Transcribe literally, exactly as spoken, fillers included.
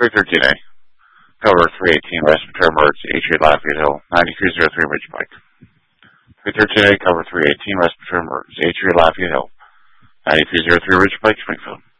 three thirteen A. Cover three eighteen, respiratory emergency, Atria Lafayette Hill, ninety-three oh three Ridge Pike. three thirteen A, cover three eighteen, respiratory emergency, Atria Lafayette Hill, ninety-three oh three Ridge Pike, Springfield.